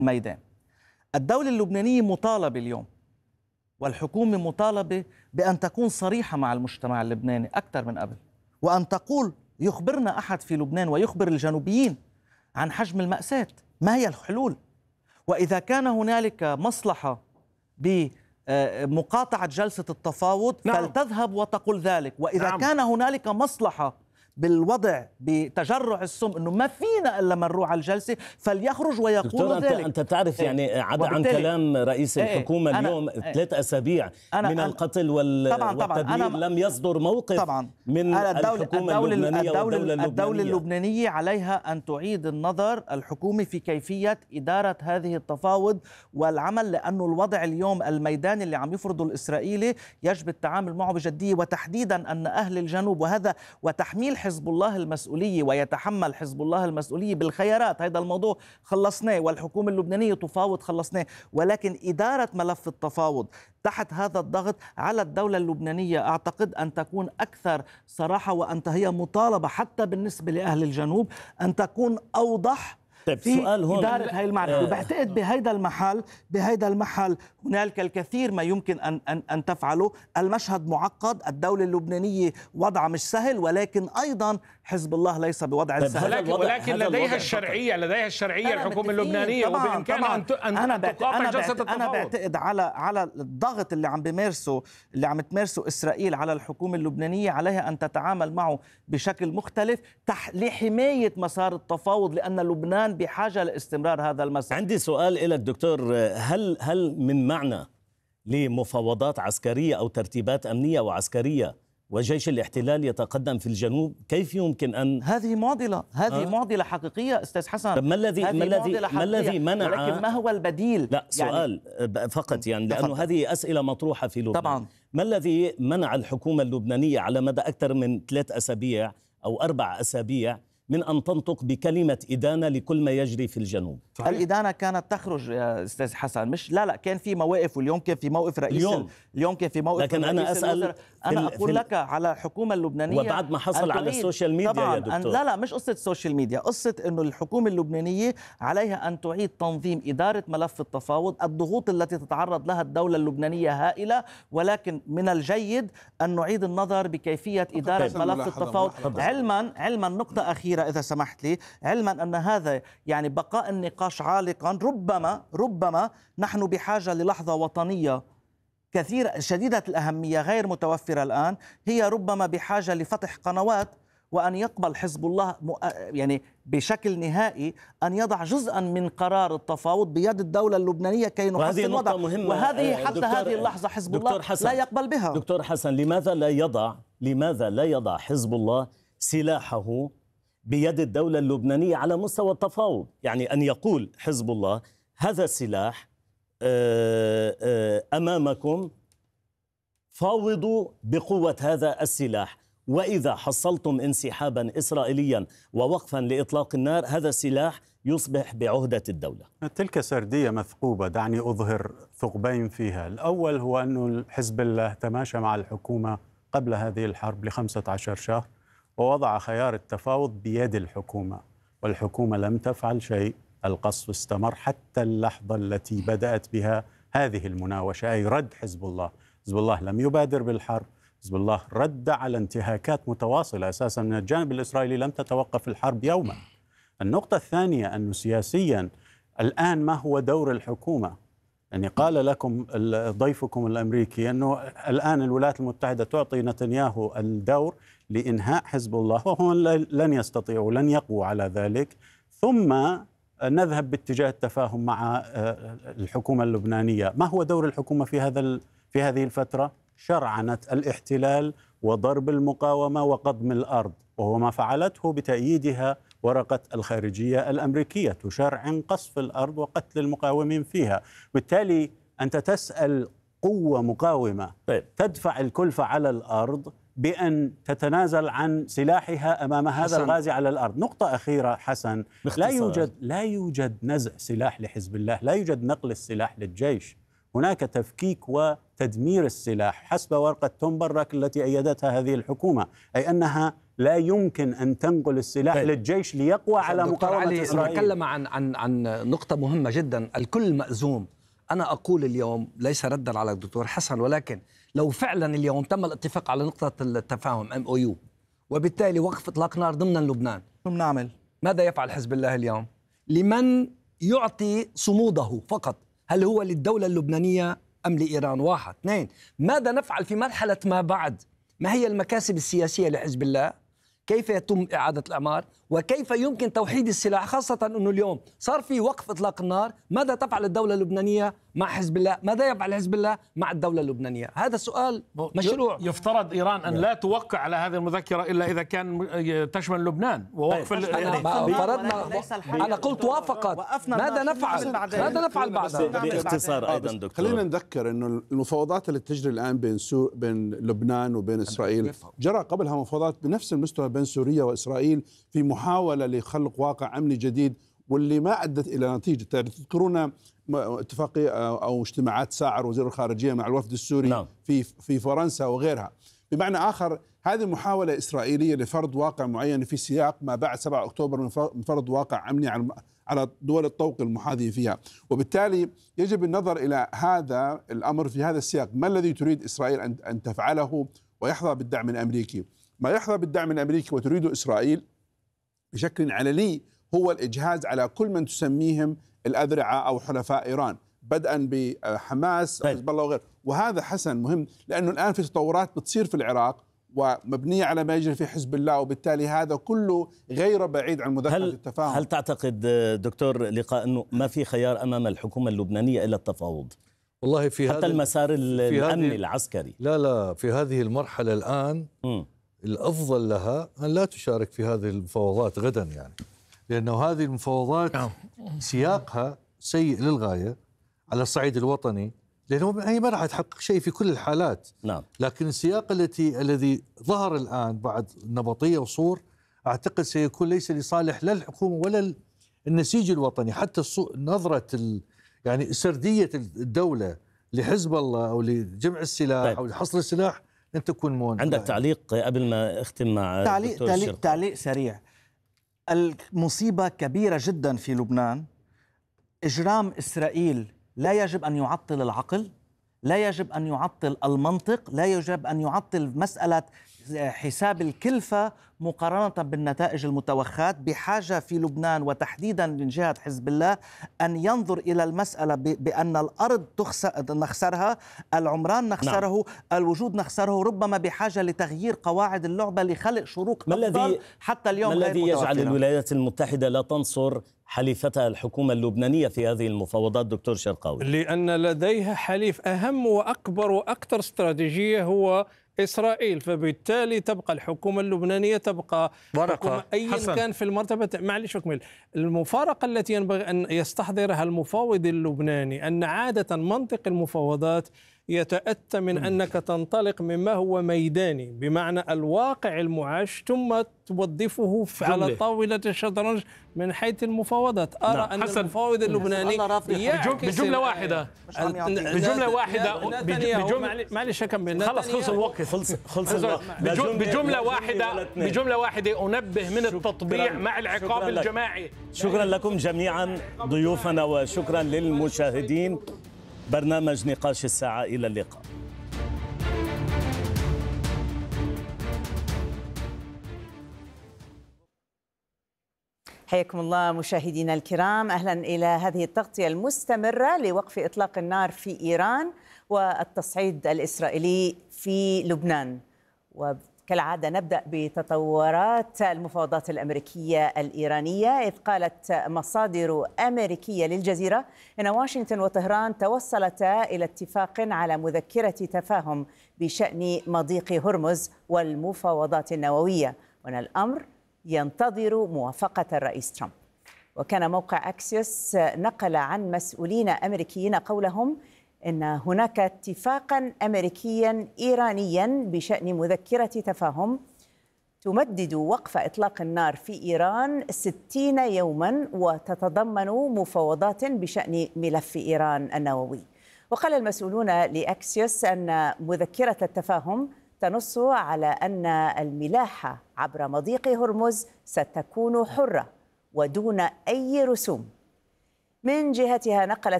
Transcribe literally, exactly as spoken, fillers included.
الميدان. الدولة اللبنانية مطالبة اليوم والحكومة مطالبة بأن تكون صريحة مع المجتمع اللبناني أكثر من قبل، وأن تقول يخبرنا أحد في لبنان ويخبر الجنوبيين عن حجم المأساة، ما هي الحلول؟ وإذا كان هنالك مصلحة بمقاطعة جلسة التفاوض نعم. فلتذهب وتقول ذلك، وإذا نعم. كان هنالك مصلحة بالوضع بتجرع السم انه ما فينا الا من نروح على الجلسه فليخرج ويقول ذلك. انت انت تعرف يعني عدا عن كلام رئيس الحكومه اليوم ثلاث اسابيع من القتل وال... طبعاً طبعاً والتدمير أنا لم يصدر موقف طبعاً من الدولة الحكومه الدولة اللبنانيه الدولة, والدولة اللبنانيه. الدولة اللبنانيه عليها ان تعيد النظر الحكومه في كيفيه اداره هذه التفاوض والعمل، لانه الوضع اليوم الميداني اللي عم يفرضه الاسرائيلي يجب التعامل معه بجديه، وتحديدا ان اهل الجنوب وهذا وتحميل حزب الله المسؤولية ويتحمل حزب الله المسؤولية بالخيارات. هذا الموضوع خلصناه والحكومة اللبنانية تفاوض خلصناه، ولكن إدارة ملف التفاوض تحت هذا الضغط على الدولة اللبنانية أعتقد أن تكون أكثر صراحة، وأنت هي مطالبة حتى بالنسبة لأهل الجنوب أن تكون أوضح طيب في سؤال هون إدارة هاي المعنى. آه وبعتقد بهيدا المحل بهيدا المحل هنالك الكثير ما يمكن أن أن أن تفعله. المشهد معقد، الدولة اللبنانية وضعها مش سهل، ولكن أيضا حزب الله ليس بوضع طيب سهل. ولكن, ولكن لديها الشرعية لديها الشرعية الحكومة اللبنانية وبإمكانها أن أن تقاطع جلسة التفاوض. أنا بعتقد على على الضغط اللي عم بيمارسه اللي عم تمارسه إسرائيل على الحكومة اللبنانية، عليها أن تتعامل معه بشكل مختلف لحماية مسار التفاوض، لأن لبنان بحاجة لاستمرار هذا المسار. عندي سؤال لك دكتور، هل هل من معنى لمفاوضات عسكرية أو ترتيبات أمنية وعسكرية وجيش الاحتلال يتقدم في الجنوب؟ كيف يمكن أن هذه معضلة هذه آه؟ معضلة حقيقية أستاذ حسن. طب ما الذي ما الذي ما الذي منع؟ ولكن ما هو البديل؟ لا سؤال يعني فقط يعني لأنه هذه أسئلة مطروحة في لبنان. طبعا ما الذي منع الحكومة اللبنانية على مدى أكثر من ثلاث أسابيع أو أربع أسابيع من أن تنطق بكلمة إدانة لكل ما يجري في الجنوب؟ صحيح. الإدانة كانت تخرج يا أستاذ حسن، مش لا لا كان في مواقف، واليوم كان في موقف رئيس اليوم, اليوم كان في موقف لكن أنا أسأل أنا أقول لك على الحكومة اللبنانية وبعد ما حصل على السوشيال ميديا طبعاً يا دكتور. لا لا مش قصة السوشيال ميديا، قصة أنه الحكومة اللبنانية عليها أن تعيد تنظيم إدارة ملف التفاوض. الضغوط التي تتعرض لها الدولة اللبنانية هائلة، ولكن من الجيد أن نعيد النظر بكيفية إدارة ملف التفاوض. علما علما نقطة أخيرة إذا سمحت لي، علما أن هذا يعني بقاء النقاش عالقا، ربما ربما نحن بحاجة للحظة وطنية كثيرة شديدة الأهمية غير متوفرة الآن، هي ربما بحاجة لفتح قنوات وأن يقبل حزب الله يعني بشكل نهائي أن يضع جزءا من قرار التفاوض بيد الدولة اللبنانية كي نحسن الوضع، وهذه حتى هذه اللحظة حزب الله حسن لا يقبل بها. دكتور حسن، لماذا لا يضع لماذا لا يضع حزب الله سلاحه بيد الدولة اللبنانية على مستوى التفاوض؟ يعني أن يقول حزب الله هذا السلاح أمامكم، فاوضوا بقوة هذا السلاح، وإذا حصلتم انسحابا إسرائيليا ووقفا لإطلاق النار هذا السلاح يصبح بعهدة الدولة. تلك سردية مثقوبة، دعني أظهر ثقبين فيها. الأول هو أن حزب الله تماشى مع الحكومة قبل هذه الحرب لخمسة عشر شهر ووضع خيار التفاوض بيد الحكومة، والحكومة لم تفعل شيء. القصف استمر حتى اللحظة التي بدأت بها هذه المناوشة، أي رد حزب الله. حزب الله لم يبادر بالحرب، حزب الله رد على انتهاكات متواصلة أساسا من الجانب الإسرائيلي، لم تتوقف الحرب يوما. النقطة الثانية أنه سياسيا الآن ما هو دور الحكومة؟ يعني قال لكم ضيفكم الأمريكي أنه الآن الولايات المتحدة تعطي نتنياهو الدور لإنهاء حزب الله، وهم لن يستطيعوا لن يقووا على ذلك، ثم نذهب باتجاه التفاهم مع الحكومة اللبنانية. ما هو دور الحكومة في هذا في هذه الفترة؟ شرعنة الاحتلال وضرب المقاومة وقضم الأرض، وهو ما فعلته بتأييدها ورقة الخارجية الأمريكية، تشرعن قصف الأرض وقتل المقاومين فيها. بالتالي أنت تسأل قوة مقاومة تدفع الكلفة على الأرض بأن تتنازل عن سلاحها أمام هذا الغازي على الأرض. نقطة أخيرة حسن، لا يوجد لا يوجد نزع سلاح لحزب الله، لا يوجد نقل السلاح للجيش، هناك تفكيك وتدمير السلاح حسب ورقة توم براك التي أيدتها هذه الحكومة، أي أنها لا يمكن أن تنقل السلاح طيب. للجيش ليقوى على مقاومة علي إسرائيل. نتكلم عن عن عن نقطة مهمة جدا، الكل مأزوم. أنا أقول اليوم ليس ردا على الدكتور حسن، ولكن لو فعلا اليوم تم الاتفاق على نقطة التفاهم إم أو يو وبالتالي وقف إطلاق نار ضمن لبنان، نعمل ماذا يفعل حزب الله اليوم؟ لمن يعطي صموده فقط؟ هل هو للدولة اللبنانية أم لإيران؟ واحد. اثنين، ماذا نفعل في مرحلة ما بعد؟ ما هي المكاسب السياسية لحزب الله؟ كيف يتم إعادة الأعمار؟ وكيف يمكن توحيد السلاح، خاصة أنه اليوم صار في وقف إطلاق النار؟ ماذا تفعل الدولة اللبنانية مع حزب الله؟ ماذا يفعل حزب الله مع الدولة اللبنانية؟ هذا سؤال مشروع. يفترض إيران أن لا توقع على هذه المذكرة إلا إذا كان تشمل لبنان ووقف أنا, فرضنا أنا قلت وافقت. ماذا نفعل؟ ماذا نفعل بعدها؟ باختصار أيضا دكتور، خلينا نذكر أنه المفاوضات اللي تجري الآن بين سو... بين لبنان وبين إسرائيل جرى قبلها مفاوضات بنفس المستوى بين سوريا وإسرائيل في محاولة لخلق واقع أمني جديد، واللي ما أدت إلى نتيجة. تذكرون اتفاقية أو اجتماعات ساعر وزير الخارجية مع الوفد السوري نعم. في في فرنسا وغيرها. بمعنى آخر، هذه محاولة إسرائيلية لفرض واقع معين في سياق ما بعد سبعة أكتوبر من فرض واقع أمني على على دول الطوق المحاذية فيها، وبالتالي يجب النظر إلى هذا الأمر في هذا السياق. ما الذي تريد إسرائيل أن أن تفعله ويحظى بالدعم الأمريكي؟ ما يحظى بالدعم الأمريكي وتريده إسرائيل بشكل علني هو الإجهاز على كل من تسميهم الأذرعة أو حلفاء إيران، بدءا بحماس وحزب الله وغيره. وهذا حسن مهم، لأنه الآن في تطورات بتصير في العراق ومبنية على ما يجري في حزب الله، وبالتالي هذا كله غير بعيد عن مذكرة التفاهم. هل تعتقد دكتور لقاء أنه ما في خيار أمام الحكومة اللبنانية إلا التفاوض؟ والله في حتى هذا المسار الأمني العسكري. لا لا في هذه المرحلة الآن م. الأفضل لها أن لا تشارك في هذه المفاوضات غدا، يعني لأنه هذه المفاوضات سياقها سيء للغاية على الصعيد الوطني، لأنه هي ما راح تحقق شيء في كل الحالات. نعم. لكن السياق التي الذي ظهر الآن بعد نبطية وصور أعتقد سيكون ليس لصالح لا الحكومة ولا النسيج الوطني. حتى نظرة ال يعني سردية الدولة لحزب الله أو لجمع السلاح طيب. أو لحصر السلاح لن تكون مون. عندك تعليق قبل ما أختم مع تعليق تعليق, تعليق سريع. المصيبة كبيرة جدا في لبنان. إجرام إسرائيل لا يجب أن يعطل العقل، لا يجب أن يعطل المنطق، لا يجب أن يعطل مسألة حساب الكلفة مقارنة بالنتائج المتوخاة. بحاجة في لبنان وتحديدا من جهة حزب الله أن ينظر إلى المسألة بأن الأرض نخسرها، العمران نخسره، نعم. الوجود نخسره، ربما بحاجة لتغيير قواعد اللعبة لخلق شروق أفضل حتى اليوم. ما الذي يجعل الولايات المتحدة لا تنصر حليفتها الحكومة اللبنانية في هذه المفاوضات دكتور شرقاوي؟ لأن لديها حليف أهم وأكبر وأكثر استراتيجية هو إسرائيل، فبالتالي تبقى الحكومة اللبنانية تبقى ورقة أيا كان في المرتبة. معلش أكمل. المفارقة التي ينبغي أن يستحضرها المفاوض اللبناني أن عادة منطق المفاوضات يتأتى من أنك تنطلق مما هو ميداني، بمعنى الواقع المعاش، ثم توظفه على طاولة الشطرنج من حيث المفاوضات. أرى نعم. أن المفاوض اللبناني بجملة واحدة بجملة واحدة معلش أكمل. خلص خلص الوقت خلص خلص بجملة واحدة بجملة واحدة أنبه من التطبيع مع العقاب الجماعي. شكرا لكم جميعا ضيوفنا وشكرا للمشاهدين. برنامج نقاش الساعة، إلى اللقاء. حياكم الله مشاهدينا الكرام، أهلا إلى هذه التغطية المستمرة لوقف إطلاق النار في إيران والتصعيد الإسرائيلي في لبنان. وكالعادة نبدأ بتطورات المفاوضات الأمريكية الإيرانية، إذ قالت مصادر أمريكية للجزيرة إن واشنطن وطهران توصلتا إلى اتفاق على مذكرة تفاهم بشأن مضيق هرمز والمفاوضات النووية، وأن الأمر ينتظر موافقة الرئيس ترامب. وكان موقع أكسيوس نقل عن مسؤولين أمريكيين قولهم إن هناك اتفاقا أمريكيا إيرانيا بشأن مذكرة تفاهم تمدد وقف إطلاق النار في إيران ستين يوما وتتضمن مفاوضات بشأن ملف إيران النووي. وقال المسؤولون لأكسيوس أن مذكرة التفاهم تنص على أن الملاحة عبر مضيق هرمز ستكون حرة ودون أي رسوم. من جهتها نقلت